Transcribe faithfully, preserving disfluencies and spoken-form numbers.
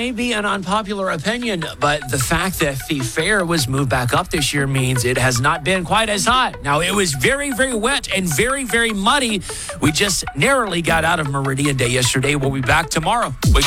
may be an unpopular opinion, but the fact that the fair was moved back up this year means it has not been quite as hot. Now, it was very, very wet and very, very muddy. We just narrowly got out of Meridian Day yesterday. We'll be back tomorrow.